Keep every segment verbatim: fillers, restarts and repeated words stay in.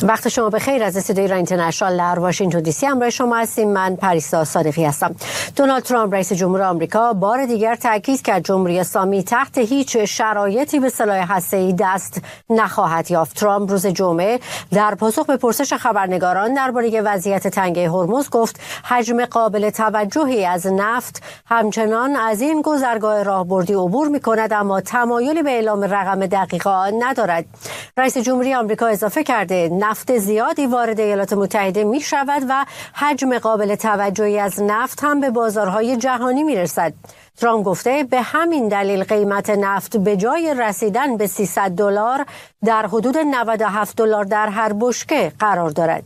وقت شما بخیر. از استودیوی ایران اینترنشنال در واشنگتن دی سی همراه شما هستیم. من پریسا صادقی هستم. دونالد ترامپ رئیس جمهور آمریکا بار دیگر تاکید کرد جمهوری اسلامی تحت هیچ شرایطی به سلاح هسته‌ای دست نخواهد یافت. ترامپ روز جمعه در پاسخ به پرسش خبرنگاران درباره وضعیت تنگه هرمز گفت حجم قابل توجهی از نفت همچنان از این گذرگاه راهبردی عبور می‌کند، اما تمایلی به اعلام رقم دقیق آن ندارد. رئیس جمهوری آمریکا اضافه کرده نفت زیادی وارد ایالات متحده می شود و حجم قابل توجهی از نفت هم به بازارهای جهانی می رسد. ترامپ گفته به همین دلیل قیمت نفت به جای رسیدن به سیصد دلار در حدود نود و هفت دلار در هر بشکه قرار دارد.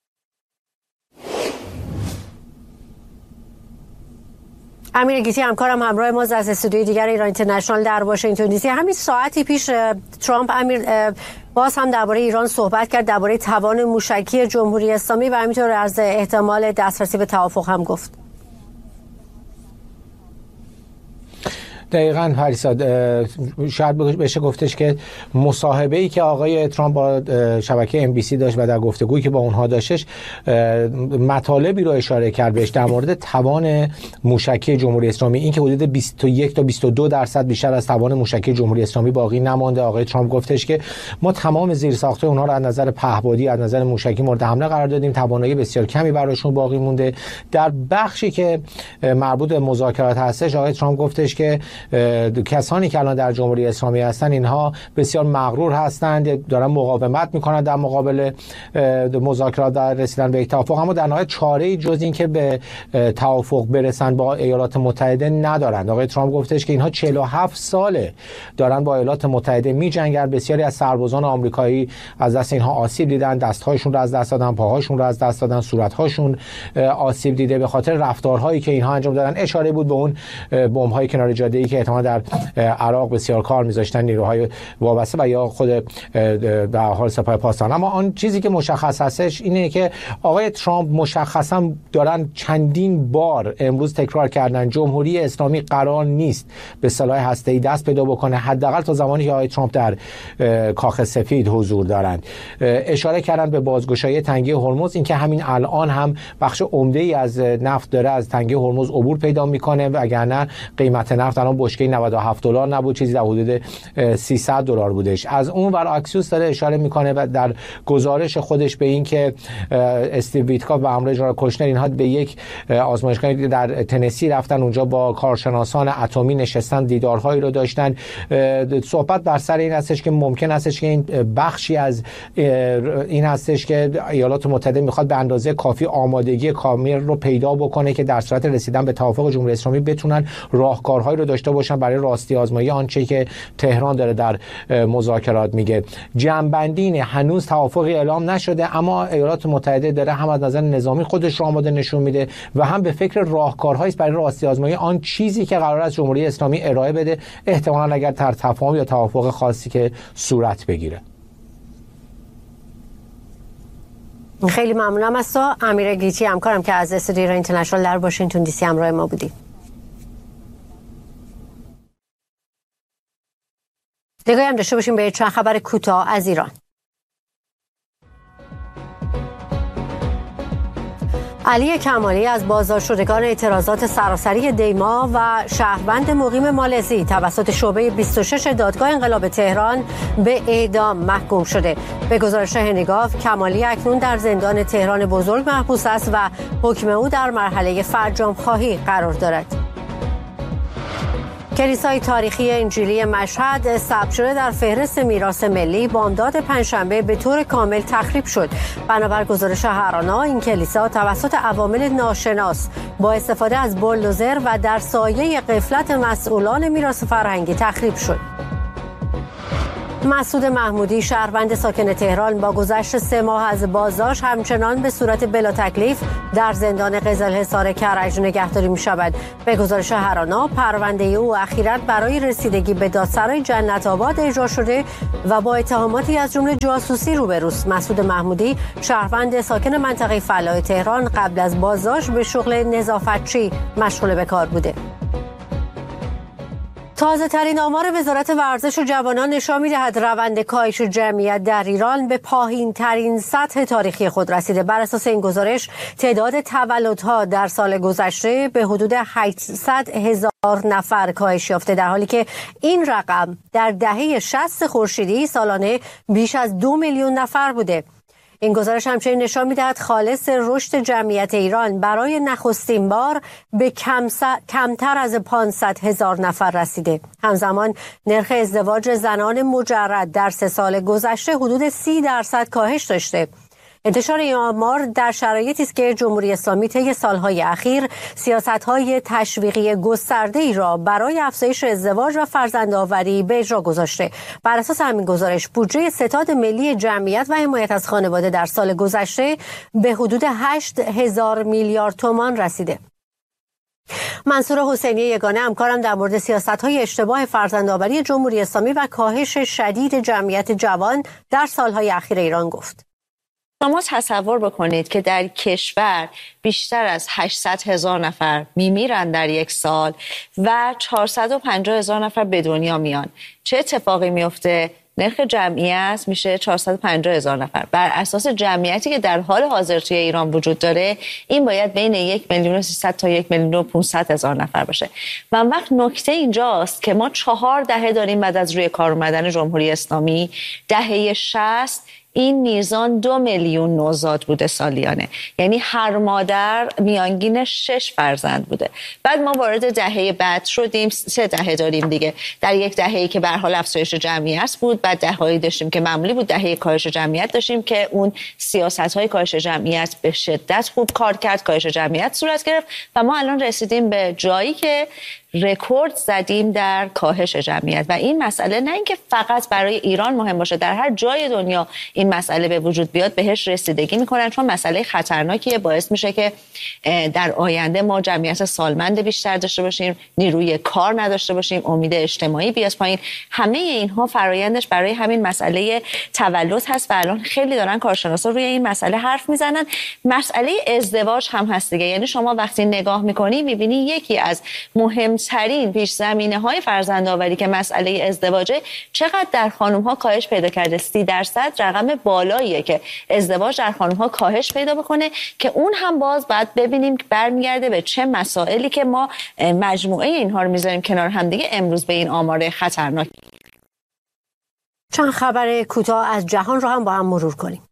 امیر گیتی همکارم همراه ما از استودیوی دیگر ایران اینترنشنال در واشنگتن دی سی. همین ساعتی پیش ترامپ امیر باز هم درباره ایران صحبت کرد، درباره توان موشکی جمهوری اسلامی و همینطور از احتمال دسترسی به توافق هم گفت. دقیقاً پریسا، شاید بشه گفتش که مصاحبه‌ای که آقای ترامپ با شبکه ام بی سی داشت و در گفتگویی که با اونها داشتش مطالبی رو اشاره کرد بهش در مورد توان موشکی جمهوری اسلامی، این که حدود بیست و یک تا بیست و دو درصد بیشتر از توان موشکی جمهوری اسلامی باقی نمانده. آقای ترامپ گفتش که ما تمام زیرساخت‌های اونها رو از نظر پهپادی، از نظر موشکی مورد حمله قرار دادیم، توانایی بسیار کمی براشون باقی مونده. در بخشی که مربوط به مذاکرات هستش آقای ترامپ گفتش که کسانی که الان در جمهوری اسلامی هستن اینها بسیار مغرور هستند، دارن مقاومت میکنن در مقابل مذاکرات در رسیدن به توافق، اما در نهایت چاره‌ای جز این که به توافق برسن با ایالات متحده ندارند. آقای ترامپ گفتش که اینها چهل و هفت ساله دارن با ایالات متحده میجنگن. بسیاری از سربازان آمریکایی از دست اینها آسیب دیدن، دستهاشون رو از دست دادن، پاهاشون رو از دست دادن، صورتهاشون آسیب دیده به خاطر رفتارهایی که اینها انجام دادن. اشاره بود به اون بمب‌های کنار جاده‌ای که احتمال در عراق بسیار کار می‌ذاشتن نیروهای وابسته و یا خود در حال سپاه پاسداران. اما آن چیزی که مشخص هستش اینه که آقای ترامپ مشخصا دارن چندین بار امروز تکرار کردن جمهوری اسلامی قرار نیست به سلاح هسته‌ای دست پیدا بکنه، حداقل تا زمانی که آقای ترامپ در کاخ سفید حضور دارند. اشاره کردن به بازگشایی تنگه هرمز، اینکه همین الان هم بخش عمده‌ای از نفت داره از تنگه هرمز عبور پیدا میکنه، وگرنه قیمت نفت الان بشکه نود و هفت دلار نبود، چیزی در حدود سیصد دلار بودش. از اون ور اکسیوس داره اشاره میکنه و در گزارش خودش به این که استیو ویتکاف و همراه جنرال کوشنر اینها به یک آزمایشگاه در تنسی رفتن، اونجا با کارشناسان اتمی نشستن، دیدارهایی رو داشتن. صحبت بر سر این هستش که ممکن هستش که این بخشی از این هستش که ایالات متحده میخواد به اندازه کافی آمادگی کامل رو پیدا بکنه که در صورت رسیدن به توافق جمهوری اسلامی بتونن راهکارهایی رو داشته باشن برای راستی آزمایی آنچه که تهران داره در مذاکرات میگه. جنبندی اینه هنوز توافقی اعلام نشده، اما ایالات متحده داره هم از نظر نظامی خودش رو آماده نشون میده و هم به فکر راهکارهایی است برای راستی آزمایی آن چیزی که قرار است جمهوری اسلامی ارائه بده، احتمالاً اگر در تفاهم یا توافق خاصی که صورت بگیره. خیلی ممنونم از تو امیر گیتی همکارم که از استودیوی ایران اینترنشنال در واشنگتن دی سی همراه ما بودی. نگاهی هم داشته باشیم به چند خبر کوتاه از ایران. علی کمالی از بازداشتشدگان اعتراضات سراسری دیما و شهروند مقیم مالزی توسط شعبه بیست و شش دادگاه انقلاب تهران به اعدام محکوم شده. به گزارش هنگاف کمالی اکنون در زندان تهران بزرگ محبوس است و حکم او در مرحله فرجام خواهی قرار دارد. کلیسای تاریخی انجیلی مشهد ثبت شده در فهرست میراث ملی بامداد پنجشنبه به طور کامل تخریب شد. بنابر گزارش هرانا این کلیسا توسط عوامل ناشناس با استفاده از بولدوزر و در سایه غفلت مسئولان میراث فرهنگی تخریب شد. مسعود محمودی شهروند ساکن تهران با گذشت سه ماه از بازداشت همچنان به صورت بلا تکلیف در زندان قزلحصار کرج نگهداری می شود. به گزارش هرانا پرونده او اخیراً برای رسیدگی به دادسرای جنت آباد اجرا شده و با اتهاماتی از جمله جاسوسی روبروست. مسعود محمودی شهروند ساکن منطقه فلاح تهران قبل از بازداشت به شغل نظافتچی مشغول به کار بوده. تازه ترین آمار وزارت ورزش و جوانان نشان می‌دهد روند کاهش جمعیت در ایران به پایین ترین سطح تاریخی خود رسیده. بر اساس این گزارش تعداد تولدها در سال گذشته به حدود هشتصد هزار نفر کاهش یافته، در حالی که این رقم در دهه شصت خورشیدی سالانه بیش از دو میلیون نفر بوده. این گزارش همچنین نشان می‌دهد خالص رشد جمعیت ایران برای نخستین بار به کم س... کمتر از پانصد هزار نفر رسیده. همزمان نرخ ازدواج زنان مجرد در سه سال گذشته حدود سی درصد کاهش داشته. انتشار این آمار در شرایطی است که جمهوری اسلامی طی سالهای اخیر سیاست‌های تشویقی گسترده‌ای را برای افزایش ازدواج و فرزندآوری به اجرا گذاشته. بر اساس همین گزارش بودجه ستاد ملی جمعیت و حمایت از خانواده در سال گذشته به حدود هشت هزار میلیارد تومان رسیده. منصور حسینی یگانه همکارم در مورد سیاست‌های اشتباه فرزندآوری جمهوری اسلامی و کاهش شدید جمعیت جوان در سالهای اخیر ایران گفت. شما تصور بکنید که در کشور بیشتر از هشتصد هزار نفر میمیرن در یک سال و چهارصد و پنجاه هزار نفر به دنیا میان. چه اتفاقی میفته؟ نرخ جمعیت میشه چهارصد و پنجاه هزار نفر. بر اساس جمعیتی که در حال حاضر توی ایران وجود داره، این باید بین یک میلیون و سیصد تا یک میلیون و پانصد هزار نفر باشه. و وقت نکته اینجاست که ما چهار دهه داریم بعد از روی کار اومدن جمهوری اسلامی. دهه شصت این میزان دو میلیون نوزاد بوده سالیانه، یعنی هر مادر میانگین شش فرزند بوده. بعد ما وارد دهه بعد شدیم، سه دهه داریم دیگه. در یک دهه‌ای که به هر حال افزایش جمعیت بود، بعد دهه‌ای داشتیم که معمولی بود، دهه کاهش جمعیت داشتیم که اون سیاست‌های کاهش جمعیت به شدت خوب کار کرد، کاهش جمعیت صورت گرفت و ما الان رسیدیم به جایی که رکورد زدیم در کاهش جمعیت. و این مسئله نه اینکه فقط برای ایران مهم باشه، در هر جای دنیا این مسئله به وجود بیاد بهش رسیدگی میکنن، چون مسئله خطرناکیه، باعث میشه که در آینده ما جمعیت سالمند بیشتر داشته باشیم، نیروی کار نداشته باشیم، امید اجتماعی بیاد پایین. همه اینها فرایندش برای همین مسئله تولد هست و الان خیلی دارن کارشناسا روی این مسئله حرف میزنن. مسئله ازدواج هم هست دیگه، یعنی شما وقتی نگاه میکنی میبینی یکی از مهم ترین پیش زمینه های فرزندآوری که مسئله ازدواجه چقدر در خانم ها کاهش پیدا کرده. سی درصد رقم بالاییه که ازدواج در خانم ها کاهش پیدا بکنه، که اون هم باز باید ببینیم که برمیگرده به چه مسائلی که ما مجموعه اینها رو میذاریم کنار هم دیگه امروز به این آمار خطرناک. چند خبر کوتاه از جهان رو هم با هم مرور کنیم.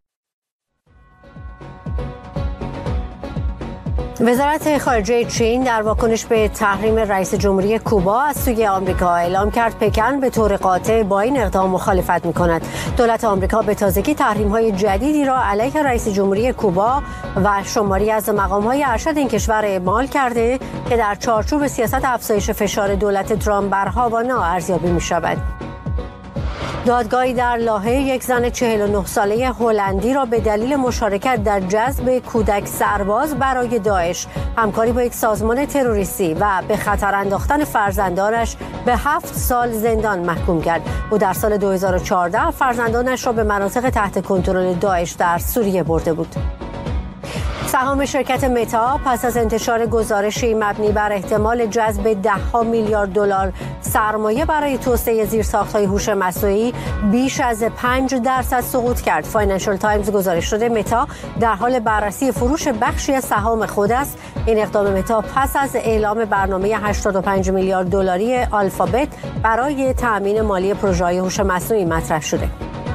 وزارت خارجه چین در واکنش به تحریم رئیس جمهوری کوبا از سوی آمریکا اعلام کرد پکن به طور قاطع با این اقدام مخالفت می‌کند. دولت آمریکا به تازگی تحریم‌های جدیدی را علیه رئیس جمهوری کوبا و شماری از مقام‌های ارشد این کشور اعمال کرده که در چارچوب سیاست افزایش فشار دولت ترامپ بر هاوانا ارزیابی می‌شود. دادگاهی در لاهه یک زن چهل و نه ساله هلندی را به دلیل مشارکت در جذب کودک سرباز برای داعش، همکاری با یک سازمان تروریستی و به خطر انداختن فرزندانش به هفت سال زندان محکوم کرد. او در سال دو هزار و چهارده فرزندانش را به مناطق تحت کنترل داعش در سوریه برده بود. سهام شرکت متا پس از انتشار گزارشی مبنی بر احتمال جذب ده ها میلیارد دلار سرمایه برای توسعه زیرساخت‌های هوش مصنوعی بیش از پنج درصد سقوط کرد. فاینانشال تایمز گزارش داده متا در حال بررسی فروش بخشی از سهام خود است. این اقدام متا پس از اعلام برنامه هشتاد و پنج میلیارد دلاری آلفابت برای تأمین مالی پروژه‌های هوش مصنوعی مطرح شده.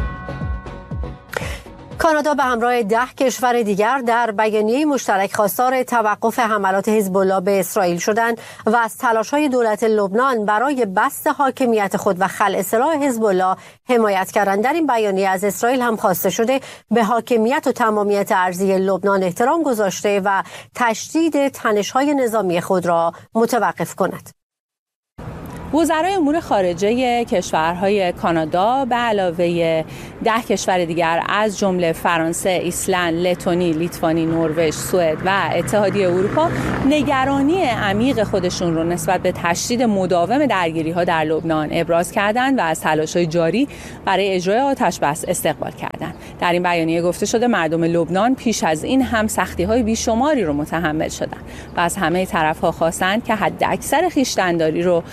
کانادا به همراه ده کشور دیگر در بیانیه مشترک خواستار توقف حملات حزب الله به اسرائیل شدند و از تلاش‌های دولت لبنان برای بسط حاکمیت خود و خلع سلاح حزب الله حمایت کردند. در این بیانیه از اسرائیل هم خواسته شده به حاکمیت و تمامیت ارضی لبنان احترام گذاشته و تشدید تنش‌های نظامی خود را متوقف کند. وزرای امور خارجه کشورهای کانادا به علاوه ده کشور دیگر از جمله فرانسه، ایسلند، لتونی، لیتوانی، نروژ، سوئد و اتحادیه اروپا نگرانی عمیق خودشون رو نسبت به تشدید مداوم درگیری‌ها در لبنان ابراز کردند و از تلاش‌های جاری برای اجرای آتش‌بس استقبال کردند. در این بیانیه گفته شده مردم لبنان پیش از این هم سختی‌های بیشماری رو متحمل شدند و از همه طرف‌ها خواستند که حداکثر خویشتن‌داری رو به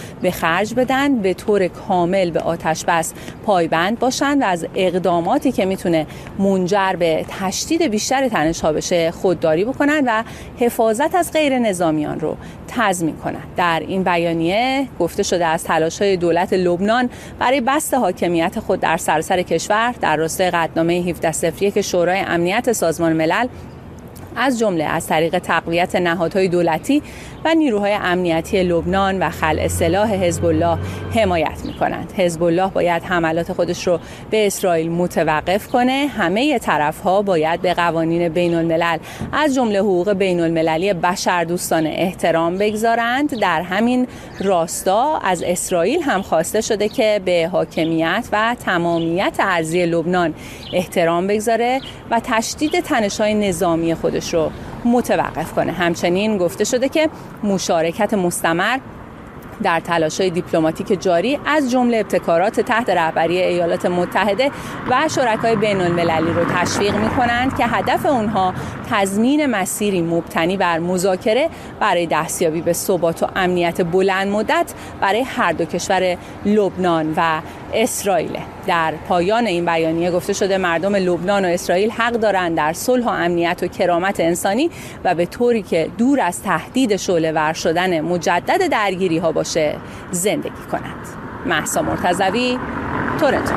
خرج بدن، به طور کامل به آتش بس پایبند باشن و از اقداماتی که میتونه منجر به تشدید بیشتر تنش‌ها بشه خودداری بکنن و حفاظت از غیر نظامیان رو تضمین کنن. در این بیانیه گفته شده از تلاش‌های دولت لبنان برای بسط حاکمیت خود در سراسر کشور در راستای قطعنامه هفده صفر یک شورای امنیت سازمان ملل، از جمله از طریق تقویت نهادهای دولتی و نیروهای امنیتی لبنان و خلع سلاح حزب الله حمایت می‌کنند. حزب الله باید حملات خودش رو به اسرائیل متوقف کنه. همه طرف‌ها باید به قوانین بین‌الملل از جمله حقوق بین‌المللی بشردوستانه احترام بگذارند. در همین راستا از اسرائیل هم خواسته شده که به حاکمیت و تمامیت ارضی لبنان احترام بگذاره و تشدید تنش‌های نظامی خودش رو متوقف کنه. همچنین گفته شده که مشارکت مستمر در تلاش‌های دیپلماتیک جاری از جمله ابتکارات تحت رهبری ایالات متحده و شرکای بین‌المللی رو تشویق می‌کنند که هدف اونها تضمین مسیری مبتنی بر مذاکره برای دستیابی به ثبات و امنیت بلند مدت برای هر دو کشور لبنان و اسرائیل. در پایان این بیانیه گفته شده مردم لبنان و اسرائیل حق دارند در صلح و امنیت و کرامت انسانی و به طوری که دور از تهدید شعله‌ور شدن مجدد درگیری‌ها باشه زندگی کنند. مهسا مرتضوی، تورنتو.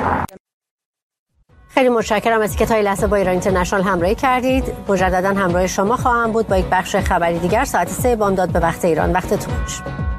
خیلی متشکرم از که تا این لحظه با ایران اینترنشنال همراهی کردید. مجددا همراه شما خواهم بود با یک بخش خبری دیگر ساعت سه بامداد به وقت ایران. وقتتون خوش.